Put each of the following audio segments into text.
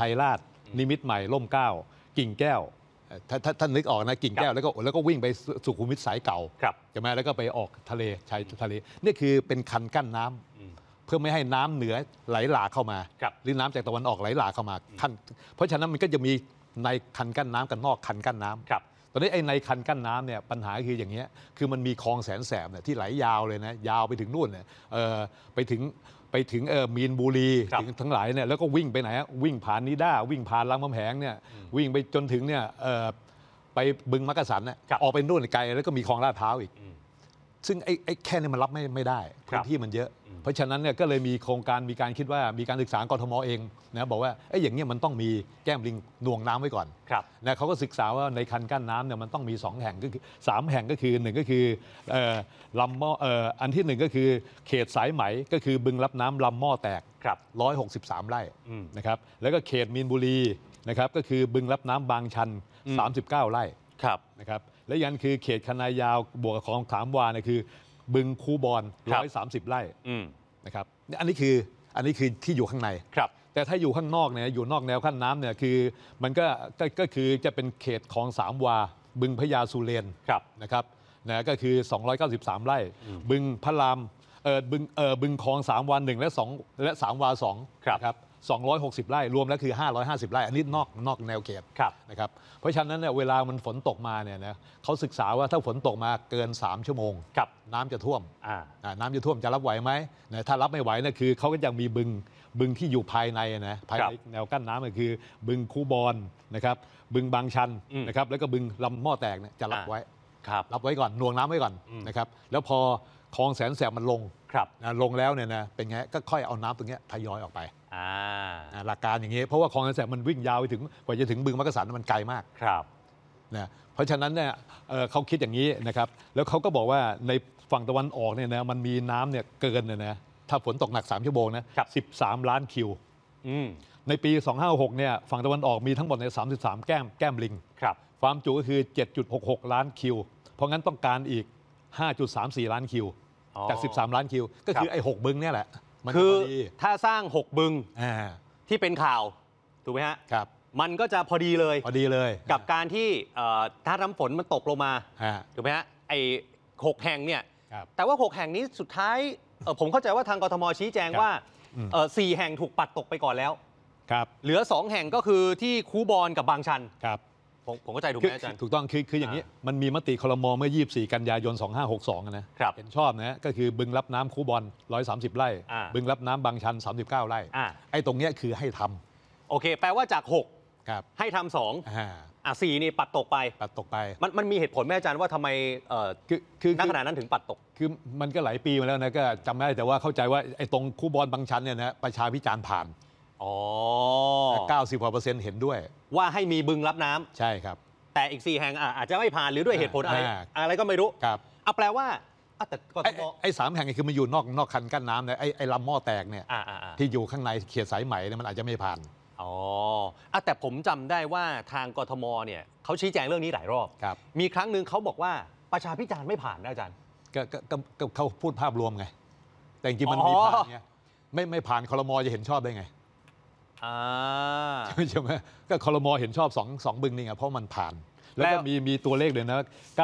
ทยราชนิมิตรใหม่ร่มเกล้ากิ่งแก้วถ้านึกออกนะกิ่งแก้วแล้วก็วิ่งไปสุขุมวิทสายเก่าใช่ไหมแล้วก็ไปออกทะเลชายทะเลนี่คือเป็นคันกั้นน้ำเพื่อไม่ให้น้ำเหนือไหลหลากเข้ามาหรือน้ำจากตะวันออกไหลหลากเข้ามาเพราะฉะนั้นมันก็จะมีในคันกั้นน้ำกับนอกคันกั้นน้ำตอนนี้ไอ้ในคันกั้นน้ำเนี่ยปัญหาคืออย่างเงี้ยคือมันมีคลองแสนแสบเนี่ยที่ไหลยาวเลยนะยาวไปถึงนู่นเนี่ยไปถึงมีนบุรีถึงทั้งหลายเนี่ยแล้วก็วิ่งไปไหนวิ่งผ่านนิด้าวิ่งผ่านรามคำแหงเนี่ยวิ่งไปจนถึงเนี่ยไปบึงมักกะสันเนี่ยออกไปนู่นไกลแล้วก็มีคลองลาดพร้าวอีกซึ่งไอ้แค่นี้มันรับไม่ได้พื้นที่มันเยอะเพราะฉะนั้นเนี่ยก็เลยมีโครงการมีการคิดว่ามีการศึกษากทมเองนะบอกว่าไอ้อย่างเงี้ยมันต้องมีแก้มลิงหน่วงน้ำไว้ก่อนนะเขาก็ศึกษาว่าในคันกั้นน้ำเนี่ยมันต้องมี2แห่งก็คือ3แห่งก็คือ1ก็คือลำหม้ออันที่1ก็คือเขตสายไหมก็คือบึงรับน้ำลำหม้อแตก163 ไร่นะครับแล้วก็เขตมีนบุรีนะครับก็คือบึงรับน้ำบางชัน39 ไร่นะครับและยันคือเขตคณะยาวบวกกับของถามวาเนี่ยคือบึงคูบอน130 ไร่นะครับอันนี้คือที่อยู่ข้างในแต่ถ้าอยู่ข้างนอกเนี่ยอยู่นอกแนวขั้นน้ำเนี่ยคือมันก็คือจะเป็นเขตของสามวาบึงพญาสุเรนนะครับนะก็คือ293 ไร่บึงพระรามบึงคลอง3 วา 1 และ2และ3 วา 2นะครับ260 ไร่รวมแล้วคือ550 ไร่อันนี้นอกแนวเขตนะครับเพราะฉะนั้นเนี่ยเวลามันฝนตกมาเนี่ยนะเขาศึกษาว่าถ้าฝนตกมาเกิน3 ชั่วโมงน้ำจะท่วมน้ำจะท่วมจะรับไหวไหมนะถ้ารับไม่ไหวนะคือเขาก็ยังมีบึงที่อยู่ภายในนะภายในแนวกั้นน้ำก็คือบึงคูบอนนะครับบึงบางชันนะครับแล้วก็บึงลำหม้อแตกเนี่ยจะรับไว้ก่อนหน่วงน้ำไว้ก่อนนะครับแล้วพอคลองแสนแสบมันลงลงแล้วเนี่ยนะเป็นไงก็ค่อยเอาน้ำตรงนี้ทยอยออกไปหลักการอย่างนี้เพราะว่าคลองแสนแสบมันวิ่งยาวไปถึงกว่าจะถึงบึงมักกะสันมันไกลมากนะเพราะฉะนั้นเนี่ยเขาคิดอย่างนี้นะครับแล้วเขาก็บอกว่าในฝั่งตะวันออกเนี่ยนะมันมีน้ำเนี่ยเกินเนี่ยนะถ้าฝนตกหนัก3 ชั่วโมงนะ13 ล้านคิวในปี256เนี่ยฝั่งตะวันออกมีทั้งหมดใน33 แก้มลิงความจุก็คือ 7.66 ล้านคิวเพราะงั้นต้องการอีก 5.34 ล้านคิวจาก13 ล้านคิวก็คือไอ้6บึงเนี่ยแหละคือถ้าสร้าง6บึงที่เป็นข่าวถูกไหมฮะมันก็จะพอดีเลยกับการที่ถ้าน้ำฝนมันตกลงมาถูกไหมฮะไอ้6 แห่งเนี่ยแต่ว่า6 แห่งนี้สุดท้ายผมเข้าใจว่าทางกทมชี้แจงว่า4 แห่งถูกปัดตกไปก่อนแล้วเหลือ2 แห่งก็คือที่คูบอนกับบางชันผมเข้าใจถูกไหมอาจารย์ถูกต้องคืออย่างนี้มันมีมติครม.เมื่อ24 กันยายน 2562นะเห็นชอบนะก็คือบึงรับน้ำคูบอน130 ไร่บึงรับน้ำบางชัน39 ไร่ไอ้ตรงเนี้ยคือให้ทำโอเคแปลว่าจาก6ให้ทำ2 4นี่ปัดตกไปมันมีเหตุผลไหมอาจารย์ว่าทำไมณขณะนั้นถึงปัดตกคือมันก็หลายปีมาแล้วนะก็จำไม่ได้แต่ว่าเข้าใจว่าไอ้ตรงคูบอนบางชันเนี่ยนะประชาพิจารณ์ผ่าน90% เห็นด้วยว่าให้มีบึงรับน้ำใช่ครับแต่อีก4 แห่งอาจจะไม่ผ่านหรือด้วยเหตุผลอะไรก็ไม่รู้แปลว่าแต่กทมไอ้3 แห่งคือมันอยู่นอกคันกั้นน้ำเนี่ยไอ้ลำหม้อแตกเนี่ยที่อยู่ข้างในเขตสายไหมเนี่ยมันอาจจะไม่ผ่านแต่ผมจำได้ว่าทางกทมเนี่ยเขาชี้แจงเรื่องนี้หลายรอบมีครั้งหนึ่งเขาบอกว่าประชาพิจารณ์ไม่ผ่านนะอาจารย์ก็เขาพูดภาพรวมไงแต่จริงๆมันมีผ่านไงไม่ผ่านครม.จะเห็นชอบได้ไงใช่ไหมก็ครม.เห็นชอบ2 บึงนี่ไงเพราะมันผ่านแล้วก็มีตัวเลขเลยนะ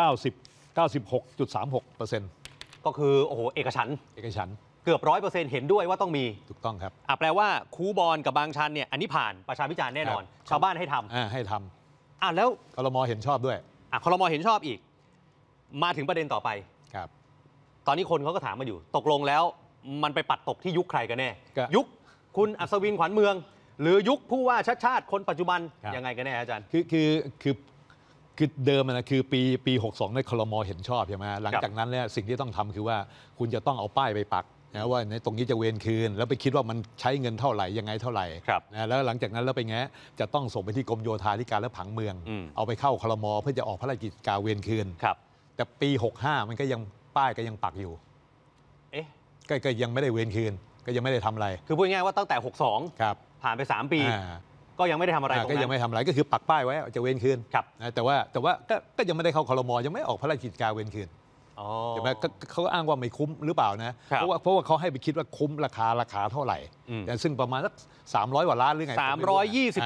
96.36% ก็คือโอ้โหเอกฉันท์เกือบ100%เห็นด้วยว่าต้องมีถูกต้องครับแปลว่าคูบอนกับบางชันเนี่ยอันนี้ผ่านประชาพิจารณ์แน่นอนชาวบ้านให้ทำแล้วครม.เห็นชอบด้วยครม.เห็นชอบอีกมาถึงประเด็นต่อไปครับตอนนี้คนเขาก็ถามมาอยู่ตกลงแล้วมันไปปัดตกที่ยุคใครกันแน่ยุคคุณอัศวินขวัญเมืองหรือยุคผู้ว่าชาติคนปัจจุบันยังไงกันแน่อาจารย์คือเดิมนะคือปี62ในครม.เห็นชอบใช่ไหมหลังจากนั้นเนี่ยสิ่งที่ต้องทำคือว่าคุณจะต้องเอาป้ายไปปักนะว่าในตรงนี้จะเวรคืนแล้วไปคิดว่ามันใช้เงินเท่าไหร่ยังไงเท่าไหร่นะแล้วหลังจากนั้นแล้วไปแงะจะต้องส่งไปที่กรมโยธาธิการและผังเมืองเอาไปเข้าครม.เพื่อจะออกพระราชกิจการเวรคืนแต่ปี65มันก็ยังป้ายก็ยังปักอยู่ก็ยังไม่ได้เวรคืนก็ยังไม่ได้ทำอะไรคือพูดง่ายๆว่าตั้งแต่62ผ่านไป3 ปีก็ยังไม่ได้ทำอะไรก็ยังไม่ทำอะไรก็คือปักป้ายไว้จะเวรคืนแต่ว่าก็ยังไม่ได้เข้าครม.ยังไม่ออกพระราชกิจการเวรคืนใช่ไหมเขาอ้างว่าไม่คุ้มหรือเปล่านะเพราะว่าเขาให้ไปคิดว่าคุ้มราคาเท่าไหร่ซึ่งประมาณสัก300 กว่าล้านหรือไง